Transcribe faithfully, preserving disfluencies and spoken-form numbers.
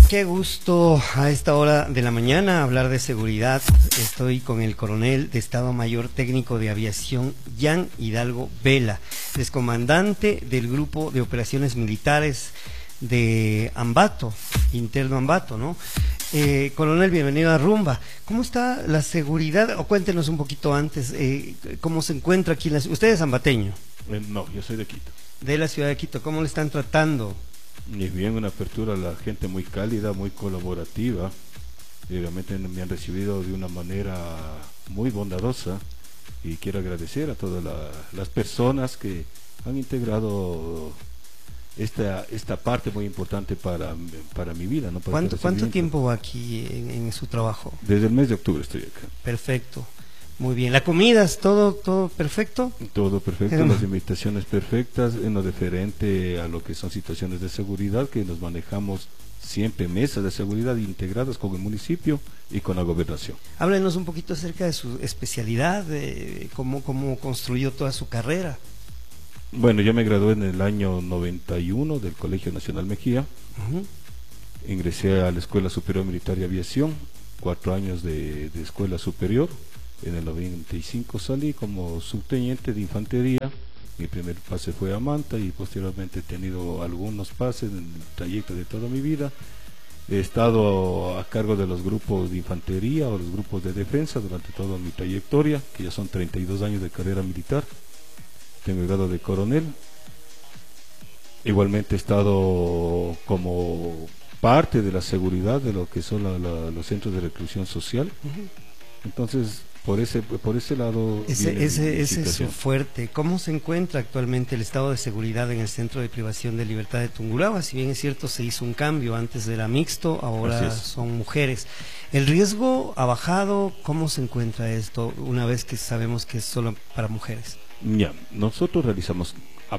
Qué gusto a esta hora de la mañana hablar de seguridad. Estoy con el coronel de Estado Mayor Técnico de Aviación, Jan Hidalgo Vela, es comandante del Grupo de Operaciones Militares de Ambato, interno Ambato, ¿no? Eh, coronel, bienvenido a Rumba. ¿Cómo está la seguridad? O cuéntenos un poquito antes, eh, ¿cómo se encuentra aquí en la ciudad? Usted es ambateño. Eh, no, yo soy de Quito. De la ciudad de Quito. ¿Cómo le están tratando? Y bien, una apertura a la gente muy cálida, muy colaborativa, y realmente me han recibido de una manera muy bondadosa, y quiero agradecer a todas la, las personas que han integrado esta esta parte muy importante para, para mi vida, ¿no? Para ¿Cuánto, ¿Cuánto tiempo va aquí en, en su trabajo? Desde el mes de octubre estoy acá. Perfecto, muy bien. ¿La comida es todo, todo perfecto? Todo perfecto, las invitaciones perfectas en lo referente a lo que son situaciones de seguridad, que nos manejamos siempre mesas de seguridad integradas con el municipio y con la gobernación. Háblenos un poquito acerca de su especialidad, de cómo, cómo construyó toda su carrera. Bueno, yo me gradué en el año noventa y uno del Colegio Nacional Mejía. Uh-huh. Ingresé a la Escuela Superior Militar de Aviación, cuatro años de, de escuela superior. En el noventa y cinco salí como subteniente de infantería. Mi primer pase fue a Manta y posteriormente he tenido algunos pases en el trayecto de toda mi vida. He estado a cargo de los grupos de infantería o los grupos de defensa durante toda mi trayectoria, que ya son treinta y dos años de carrera militar. Tengo el grado de coronel. Igualmente he estado como parte de la seguridad de lo que son la, la, los centros de reclusión social. Uh-huh. Entonces, por ese por ese lado ese, ese, ese es su fuerte. ¿Cómo se encuentra actualmente el estado de seguridad en el Centro de Privación de Libertad de Tungurahua? Si bien es cierto, se hizo un cambio, antes era mixto, ahora son mujeres. ¿El riesgo ha bajado? ¿Cómo se encuentra esto una vez que sabemos que es solo para mujeres? Ya, nosotros realizamos